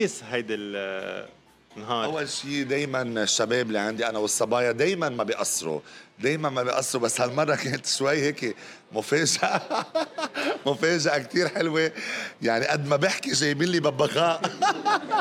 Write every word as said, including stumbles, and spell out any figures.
كيس هيدي ال النهار؟ أول شي دايمًا الشباب اللي عندي أنا والصبايا دايمًا ما بيقصّروا، دايمًا ما بيقصّروا، بس هالمرّة كانت شوي هيك مفاجأة مفاجأة كتير حلوة، يعني قد ما باحكي جايبين لي ببغاء